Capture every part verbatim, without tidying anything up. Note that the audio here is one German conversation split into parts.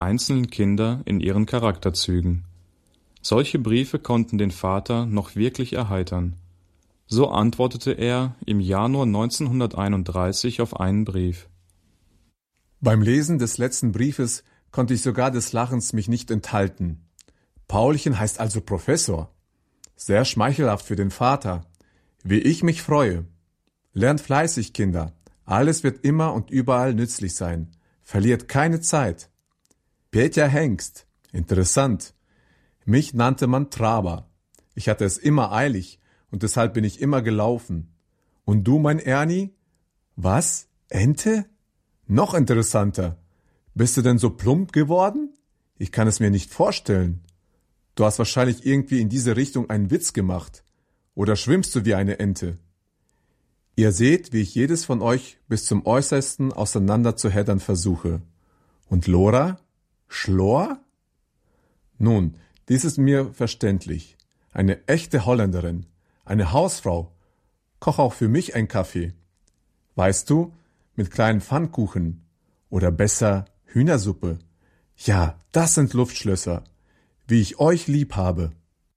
einzelnen Kinder in ihren Charakterzügen. Solche Briefe konnten den Vater noch wirklich erheitern. So antwortete er im Januar neunzehnhunderteinunddreißig auf einen Brief. Beim Lesen des letzten Briefes konnte ich sogar des Lachens mich nicht enthalten. Paulchen heißt also Professor. Sehr schmeichelhaft für den Vater. Wie ich mich freue. Lernt fleißig, Kinder. Alles wird immer und überall nützlich sein. Verliert keine Zeit. Peter Hengst. Interessant. Mich nannte man Traber. Ich hatte es immer eilig und deshalb bin ich immer gelaufen. Und du, mein Ernie? Was? Ente? Noch interessanter. Bist du denn so plump geworden? Ich kann es mir nicht vorstellen. Du hast wahrscheinlich irgendwie in diese Richtung einen Witz gemacht. Oder schwimmst du wie eine Ente? Ihr seht, wie ich jedes von euch bis zum Äußersten auseinanderzuheddern versuche. Und Lora? Schlor? Nun, dies ist mir verständlich. Eine echte Holländerin, eine Hausfrau. Koch auch für mich einen Kaffee. Weißt du, mit kleinen Pfannkuchen. Oder besser Hühnersuppe. Ja, das sind Luftschlösser. Wie ich euch lieb habe.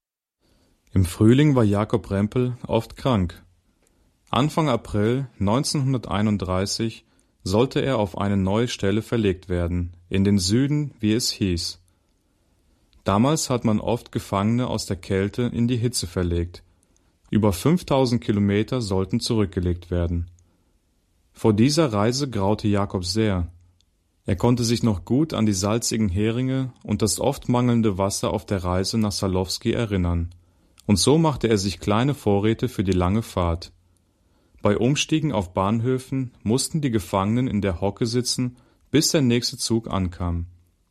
Im Frühling war Jakob Rempel oft krank. Anfang April neunzehnhunderteinunddreißig sollte er auf eine neue Stelle verlegt werden, in den Süden, wie es hieß. Damals hat man oft Gefangene aus der Kälte in die Hitze verlegt. Über fünftausend Kilometer sollten zurückgelegt werden. Vor dieser Reise graute Jakob sehr. Er konnte sich noch gut an die salzigen Heringe und das oft mangelnde Wasser auf der Reise nach Salowski erinnern. Und so machte er sich kleine Vorräte für die lange Fahrt. Bei Umstiegen auf Bahnhöfen mussten die Gefangenen in der Hocke sitzen, bis der nächste Zug ankam.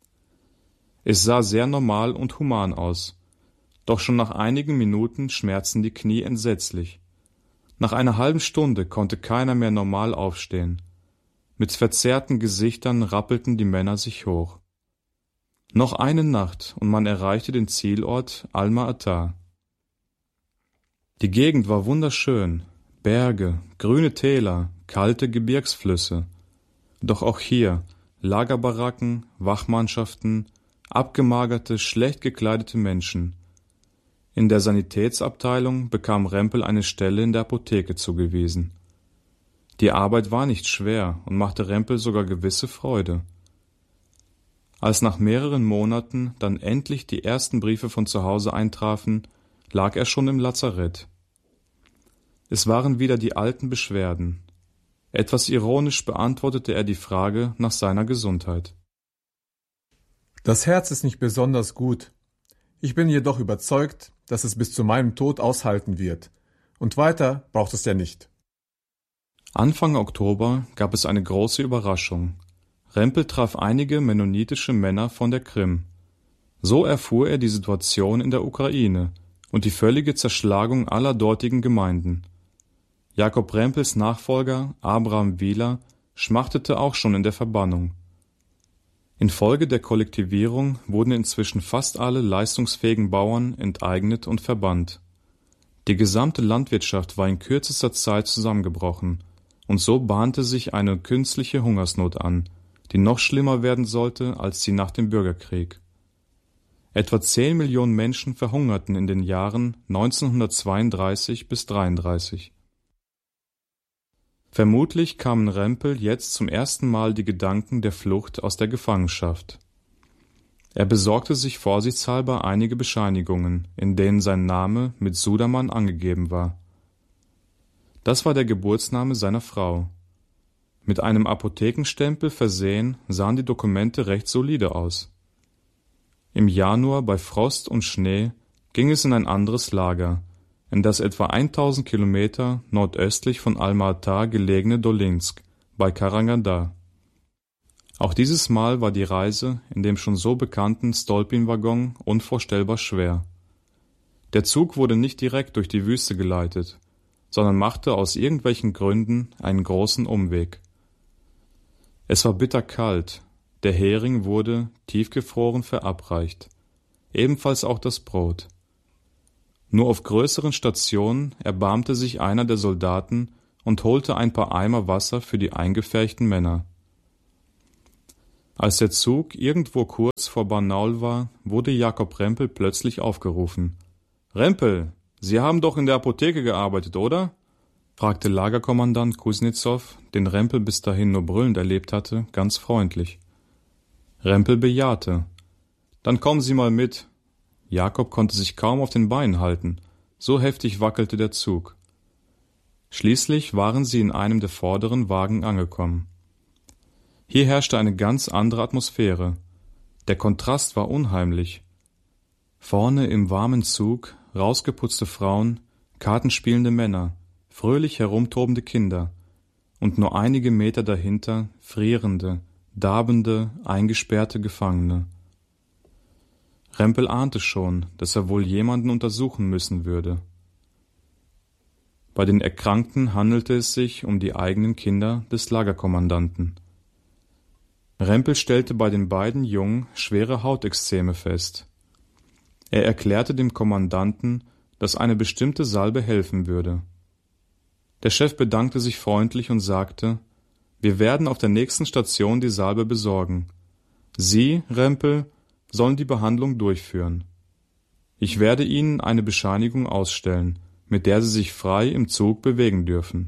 Es sah sehr normal und human aus. Doch schon nach einigen Minuten schmerzten die Knie entsetzlich. Nach einer halben Stunde konnte keiner mehr normal aufstehen. Mit verzerrten Gesichtern rappelten die Männer sich hoch. Noch eine Nacht und man erreichte den Zielort Alma-Ata. Die Gegend war wunderschön. Berge, grüne Täler, kalte Gebirgsflüsse. Doch auch hier Lagerbaracken, Wachmannschaften, abgemagerte, schlecht gekleidete Menschen. In der Sanitätsabteilung bekam Rempel eine Stelle in der Apotheke zugewiesen. Die Arbeit war nicht schwer und machte Rempel sogar gewisse Freude. Als nach mehreren Monaten dann endlich die ersten Briefe von zu Hause eintrafen, lag er schon im Lazarett. Es waren wieder die alten Beschwerden. Etwas ironisch beantwortete er die Frage nach seiner Gesundheit. Das Herz ist nicht besonders gut. Ich bin jedoch überzeugt, dass es bis zu meinem Tod aushalten wird. Und weiter braucht es ja nicht. Anfang Oktober gab es eine große Überraschung. Rempel traf einige mennonitische Männer von der Krim. So erfuhr er die Situation in der Ukraine und die völlige Zerschlagung aller dortigen Gemeinden. Jakob Rempels Nachfolger Abraham Wieler schmachtete auch schon in der Verbannung. Infolge der Kollektivierung wurden inzwischen fast alle leistungsfähigen Bauern enteignet und verbannt. Die gesamte Landwirtschaft war in kürzester Zeit zusammengebrochen, und so bahnte sich eine künstliche Hungersnot an, die noch schlimmer werden sollte als die nach dem Bürgerkrieg. Etwa zehn Millionen Menschen verhungerten in den Jahren neunzehnhundertzweiunddreißig bis dreiunddreißig. Vermutlich kamen Rempel jetzt zum ersten Mal die Gedanken der Flucht aus der Gefangenschaft. Er besorgte sich vorsichtshalber einige Bescheinigungen, in denen sein Name mit Sudermann angegeben war. Das war der Geburtsname seiner Frau. Mit einem Apothekenstempel versehen sahen die Dokumente recht solide aus. Im Januar bei Frost und Schnee ging es in ein anderes Lager, in das etwa tausend Kilometer nordöstlich von Alma-Ata gelegene Dolinsk bei Karaganda. Auch dieses Mal war die Reise in dem schon so bekannten Stolpin-Waggon unvorstellbar schwer. Der Zug wurde nicht direkt durch die Wüste geleitet, sondern machte aus irgendwelchen Gründen einen großen Umweg. Es war bitterkalt, der Hering wurde, tiefgefroren, verabreicht, ebenfalls auch das Brot. Nur auf größeren Stationen erbarmte sich einer der Soldaten und holte ein paar Eimer Wasser für die eingepferchten Männer. Als der Zug irgendwo kurz vor Barnaul war, wurde Jakob Rempel plötzlich aufgerufen. »Rempel, Sie haben doch in der Apotheke gearbeitet, oder?« fragte Lagerkommandant Kuznetsov, den Rempel bis dahin nur brüllend erlebt hatte, ganz freundlich. Rempel bejahte. »Dann kommen Sie mal mit.« Jakob konnte sich kaum auf den Beinen halten, so heftig wackelte der Zug. Schließlich waren sie in einem der vorderen Wagen angekommen. Hier herrschte eine ganz andere Atmosphäre. Der Kontrast war unheimlich. Vorne im warmen Zug rausgeputzte Frauen, kartenspielende Männer, fröhlich herumtobende Kinder und nur einige Meter dahinter frierende, darbende, eingesperrte Gefangene. Rempel ahnte schon, dass er wohl jemanden untersuchen müssen würde. Bei den Erkrankten handelte es sich um die eigenen Kinder des Lagerkommandanten. Rempel stellte bei den beiden Jungen schwere Hautexzeme fest. Er erklärte dem Kommandanten, dass eine bestimmte Salbe helfen würde. Der Chef bedankte sich freundlich und sagte, »Wir werden auf der nächsten Station die Salbe besorgen. Sie, Rempel, sollen die Behandlung durchführen. Ich werde Ihnen eine Bescheinigung ausstellen, mit der Sie sich frei im Zug bewegen dürfen.«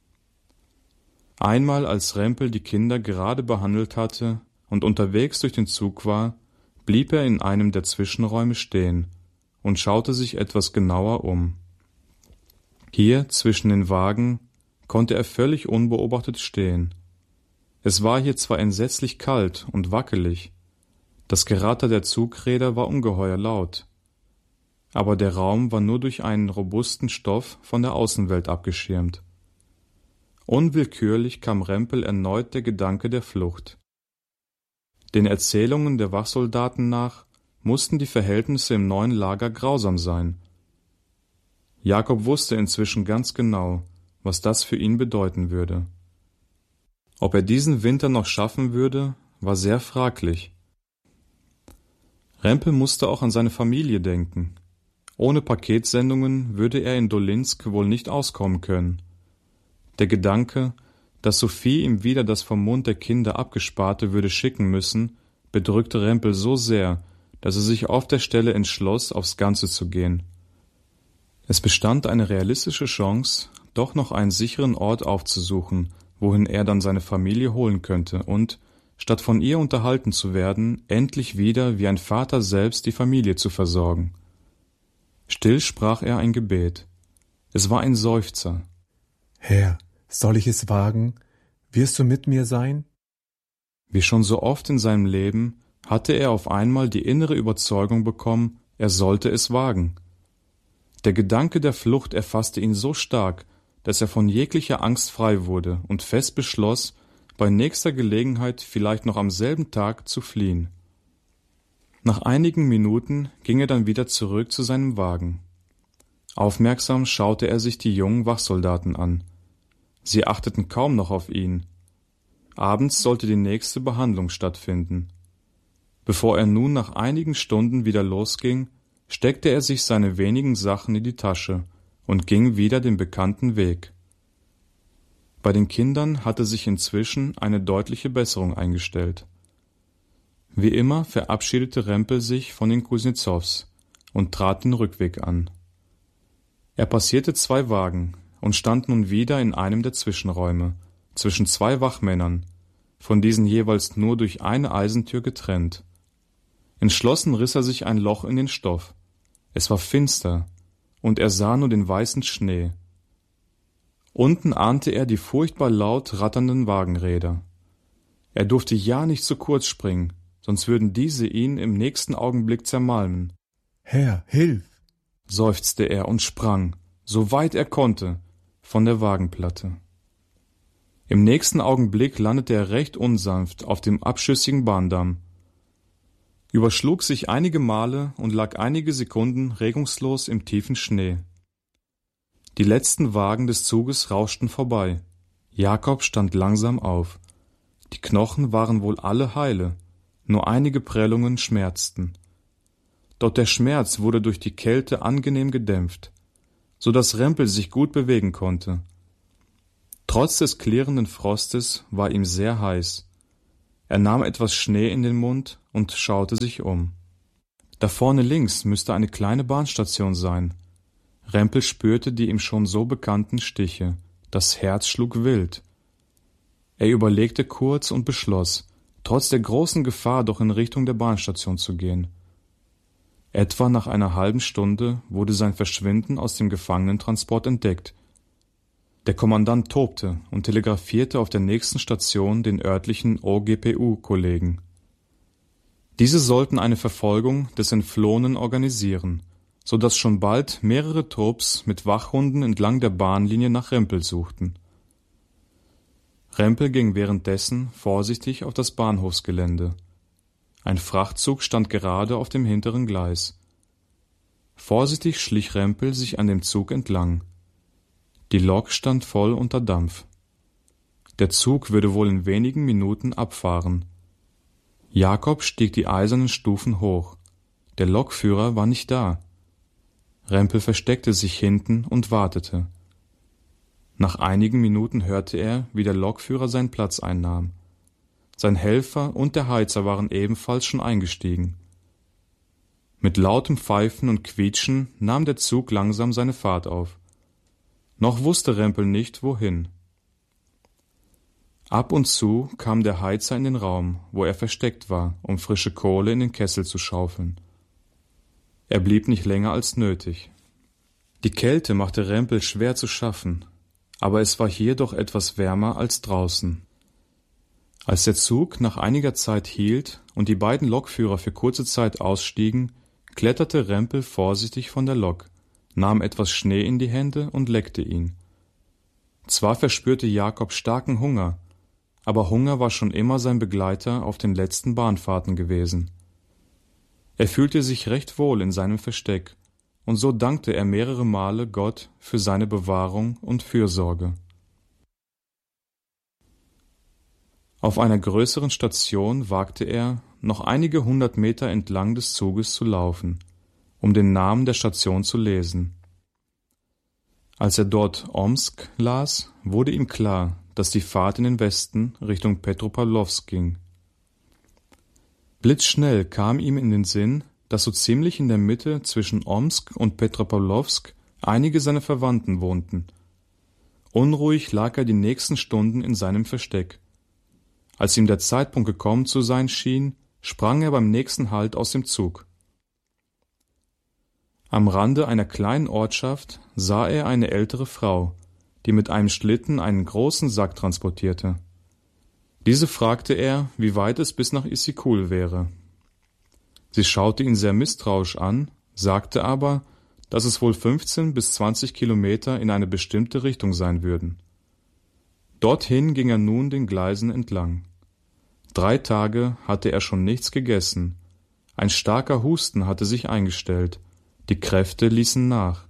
Einmal, als Rempel die Kinder gerade behandelt hatte und unterwegs durch den Zug war, blieb er in einem der Zwischenräume stehen und schaute sich etwas genauer um. Hier, zwischen den Wagen, konnte er völlig unbeobachtet stehen. Es war hier zwar entsetzlich kalt und wackelig, das Geratter der Zugräder war ungeheuer laut, aber der Raum war nur durch einen robusten Stoff von der Außenwelt abgeschirmt. Unwillkürlich kam Rempel erneut der Gedanke der Flucht. Den Erzählungen der Wachsoldaten nach mussten die Verhältnisse im neuen Lager grausam sein. Jakob wusste inzwischen ganz genau, was das für ihn bedeuten würde. Ob er diesen Winter noch schaffen würde, war sehr fraglich. Rempel musste auch an seine Familie denken. Ohne Paketsendungen würde er in Dolinsk wohl nicht auskommen können. Der Gedanke, dass Sophie ihm wieder das vom Mund der Kinder Abgesparte würde schicken müssen, bedrückte Rempel so sehr, dass er sich auf der Stelle entschloss, aufs Ganze zu gehen. Es bestand eine realistische Chance, doch noch einen sicheren Ort aufzusuchen, wohin er dann seine Familie holen könnte und, statt von ihr unterhalten zu werden, endlich wieder wie ein Vater selbst die Familie zu versorgen. Still sprach er ein Gebet. Es war ein Seufzer. »Herr, soll ich es wagen? Wirst du mit mir sein?« Wie schon so oft in seinem Leben hatte er auf einmal die innere Überzeugung bekommen, er sollte es wagen. Der Gedanke der Flucht erfasste ihn so stark, dass er von jeglicher Angst frei wurde und fest beschloss, bei nächster Gelegenheit vielleicht noch am selben Tag zu fliehen. Nach einigen Minuten ging er dann wieder zurück zu seinem Wagen. Aufmerksam schaute er sich die jungen Wachsoldaten an. Sie achteten kaum noch auf ihn. Abends sollte die nächste Behandlung stattfinden. Bevor er nun nach einigen Stunden wieder losging, steckte er sich seine wenigen Sachen in die Tasche und ging wieder den bekannten Weg. Bei den Kindern hatte sich inzwischen eine deutliche Besserung eingestellt. Wie immer verabschiedete Rempel sich von den Kuznetsows und trat den Rückweg an. Er passierte zwei Wagen und stand nun wieder in einem der Zwischenräume, zwischen zwei Wachmännern, von diesen jeweils nur durch eine Eisentür getrennt. Entschlossen riss er sich ein Loch in den Stoff. Es war finster, und er sah nur den weißen Schnee. Unten ahnte er die furchtbar laut ratternden Wagenräder. Er durfte ja nicht zu kurz springen, sonst würden diese ihn im nächsten Augenblick zermalmen. »Herr, hilf!« seufzte er und sprang, so weit er konnte, von der Wagenplatte. Im nächsten Augenblick landete er recht unsanft auf dem abschüssigen Bahndamm, überschlug sich einige Male und lag einige Sekunden regungslos im tiefen Schnee. Die letzten Wagen des Zuges rauschten vorbei. Jakob stand langsam auf. Die Knochen waren wohl alle heile, nur einige Prellungen schmerzten. Doch der Schmerz wurde durch die Kälte angenehm gedämpft, so dass Rempel sich gut bewegen konnte. Trotz des klirrenden Frostes war ihm sehr heiß. Er nahm etwas Schnee in den Mund und schaute sich um. Da vorne links müsste eine kleine Bahnstation sein. Rempel spürte die ihm schon so bekannten Stiche. Das Herz schlug wild. Er überlegte kurz und beschloss, trotz der großen Gefahr doch in Richtung der Bahnstation zu gehen. Etwa nach einer halben Stunde wurde sein Verschwinden aus dem Gefangenentransport entdeckt. Der Kommandant tobte und telegrafierte auf der nächsten Station den örtlichen O G P U-Kollegen. Diese sollten eine Verfolgung des Entflohenen organisieren, so dass schon bald mehrere Trupps mit Wachhunden entlang der Bahnlinie nach Rempel suchten. Rempel ging währenddessen vorsichtig auf das Bahnhofsgelände. Ein Frachtzug stand gerade auf dem hinteren Gleis. Vorsichtig schlich Rempel sich an dem Zug entlang. Die Lok stand voll unter Dampf. Der Zug würde wohl in wenigen Minuten abfahren. Jakob stieg die eisernen Stufen hoch. Der Lokführer war nicht da. Rempel versteckte sich hinten und wartete. Nach einigen Minuten hörte er, wie der Lokführer seinen Platz einnahm. Sein Helfer und der Heizer waren ebenfalls schon eingestiegen. Mit lautem Pfeifen und Quietschen nahm der Zug langsam seine Fahrt auf. Noch wusste Rempel nicht, wohin. Ab und zu kam der Heizer in den Raum, wo er versteckt war, um frische Kohle in den Kessel zu schaufeln. Er blieb nicht länger als nötig. Die Kälte machte Rempel schwer zu schaffen, aber es war hier doch etwas wärmer als draußen. Als der Zug nach einiger Zeit hielt und die beiden Lokführer für kurze Zeit ausstiegen, kletterte Rempel vorsichtig von der Lok, nahm etwas Schnee in die Hände und leckte ihn. Zwar verspürte Jakob starken Hunger, aber Hunger war schon immer sein Begleiter auf den letzten Bahnfahrten gewesen. Er fühlte sich recht wohl in seinem Versteck, und so dankte er mehrere Male Gott für seine Bewahrung und Fürsorge. Auf einer größeren Station wagte er, noch einige hundert Meter entlang des Zuges zu laufen, um den Namen der Station zu lesen. Als er dort Omsk las, wurde ihm klar, dass die Fahrt in den Westen Richtung Petropawlowsk ging. Blitzschnell kam ihm in den Sinn, dass so ziemlich in der Mitte zwischen Omsk und Petropawlowsk einige seiner Verwandten wohnten. Unruhig lag er die nächsten Stunden in seinem Versteck. Als ihm der Zeitpunkt gekommen zu sein schien, sprang er beim nächsten Halt aus dem Zug. Am Rande einer kleinen Ortschaft sah er eine ältere Frau, die mit einem Schlitten einen großen Sack transportierte. Diese fragte er, wie weit es bis nach Issyk-Kul wäre. Sie schaute ihn sehr misstrauisch an, sagte aber, dass es wohl fünfzehn bis zwanzig Kilometer in eine bestimmte Richtung sein würden. Dorthin ging er nun den Gleisen entlang. Drei Tage hatte er schon nichts gegessen. Ein starker Husten hatte sich eingestellt. Die Kräfte ließen nach.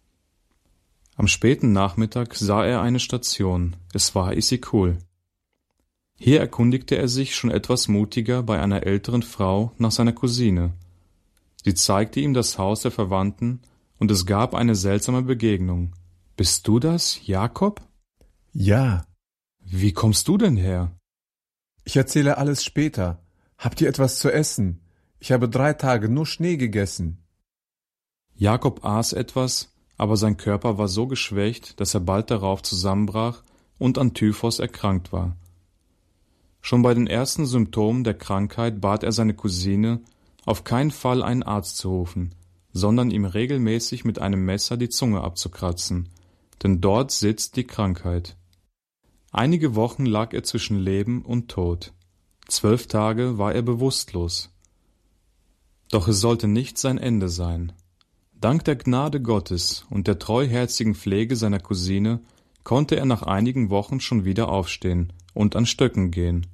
Am späten Nachmittag sah er eine Station. Es war Issyk-Kul. Hier erkundigte er sich schon etwas mutiger bei einer älteren Frau nach seiner Cousine. Sie zeigte ihm das Haus der Verwandten, und es gab eine seltsame Begegnung. »Bist du das, Jakob?« »Ja.« »Wie kommst du denn her?« »Ich erzähle alles später. Habt ihr etwas zu essen? Ich habe drei Tage nur Schnee gegessen.« Jakob aß etwas, aber sein Körper war so geschwächt, dass er bald darauf zusammenbrach und an Typhus erkrankt war. Schon bei den ersten Symptomen der Krankheit bat er seine Cousine, auf keinen Fall einen Arzt zu rufen, sondern ihm regelmäßig mit einem Messer die Zunge abzukratzen, denn dort sitzt die Krankheit. Einige Wochen lag er zwischen Leben und Tod. Zwölf Tage war er bewusstlos. Doch es sollte nicht sein Ende sein. Dank der Gnade Gottes und der treuherzigen Pflege seiner Cousine konnte er nach einigen Wochen schon wieder aufstehen und an Stöcken gehen.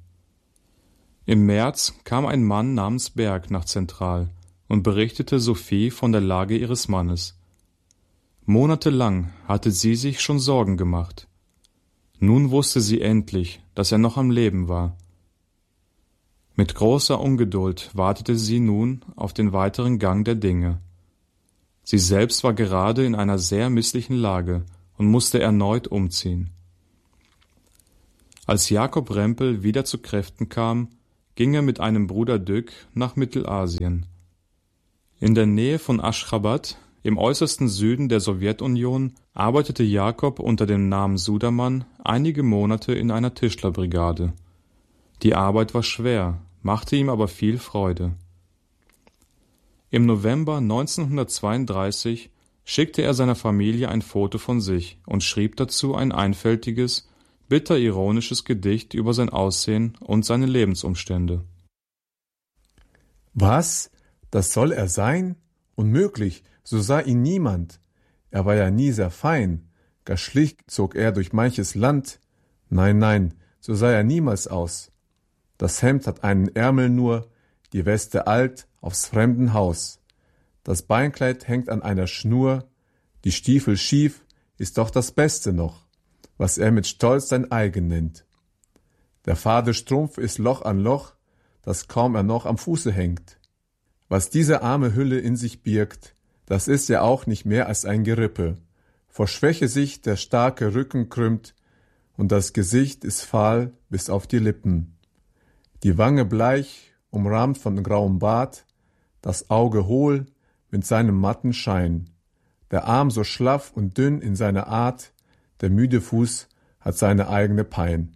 Im März kam ein Mann namens Berg nach Zentral und berichtete Sophie von der Lage ihres Mannes. Monatelang hatte sie sich schon Sorgen gemacht. Nun wusste sie endlich, dass er noch am Leben war. Mit großer Ungeduld wartete sie nun auf den weiteren Gang der Dinge. Sie selbst war gerade in einer sehr misslichen Lage und musste erneut umziehen. Als Jakob Rempel wieder zu Kräften kam, ging er mit einem Bruder Dück nach Mittelasien. In der Nähe von Aschchabad, im äußersten Süden der Sowjetunion, arbeitete Jakob unter dem Namen Sudermann einige Monate in einer Tischlerbrigade. Die Arbeit war schwer, machte ihm aber viel Freude. Im November neunzehnhundertzweiunddreißig schickte er seiner Familie ein Foto von sich und schrieb dazu ein einfältiges, bitter ironisches Gedicht über sein Aussehen und seine Lebensumstände. Was? Das soll er sein? Unmöglich, so sah ihn niemand. Er war ja nie sehr fein, gar schlicht zog er durch manches Land. Nein, nein, so sah er niemals aus. Das Hemd hat einen Ärmel nur, die Weste alt, aufs fremden Haus. Das Beinkleid hängt an einer Schnur, die Stiefel schief, ist doch das Beste noch, was er mit Stolz sein eigen nennt. Der fade Strumpf ist Loch an Loch, das kaum er noch am Fuße hängt. Was diese arme Hülle in sich birgt, das ist ja auch nicht mehr als ein Gerippe. Vor Schwäche sich der starke Rücken krümmt, und das Gesicht ist fahl bis auf die Lippen. Die Wange bleich, umrahmt von grauem Bart, das Auge hohl mit seinem matten Schein, der Arm so schlaff und dünn in seiner Art, der müde Fuß hat seine eigene Pein.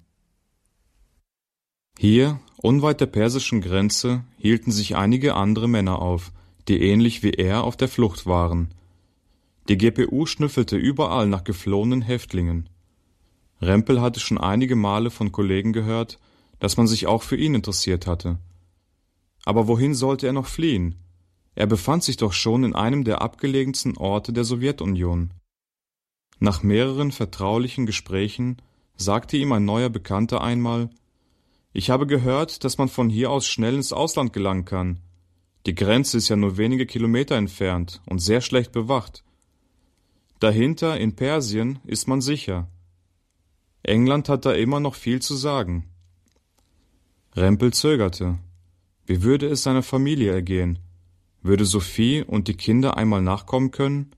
Hier, unweit der persischen Grenze, hielten sich einige andere Männer auf, die ähnlich wie er auf der Flucht waren. Die G P U schnüffelte überall nach geflohenen Häftlingen. Rempel hatte schon einige Male von Kollegen gehört, dass man sich auch für ihn interessiert hatte. Aber wohin sollte er noch fliehen? Er befand sich doch schon in einem der abgelegensten Orte der Sowjetunion. Nach mehreren vertraulichen Gesprächen sagte ihm ein neuer Bekannter einmal: »Ich habe gehört, dass man von hier aus schnell ins Ausland gelangen kann. Die Grenze ist ja nur wenige Kilometer entfernt und sehr schlecht bewacht. Dahinter, in Persien, ist man sicher. England hat da immer noch viel zu sagen.« Rempel zögerte. Wie würde es seiner Familie ergehen? Würde Sophie und die Kinder einmal nachkommen können?